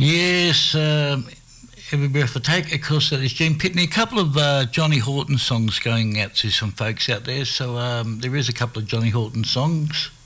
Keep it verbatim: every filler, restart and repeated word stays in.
Yes, um, Every Breath I Take, of course, that is Gene Pitney. A couple of uh, Johnny Horton songs going out to some folks out there. So um, there is a couple of Johnny Horton songs